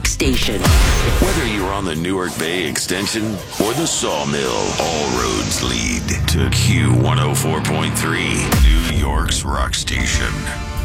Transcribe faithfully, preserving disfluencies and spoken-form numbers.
Station. Whether you're on the Newark Bay Extension or the Sawmill, all roads lead to Q one oh four point three, New York's rock station.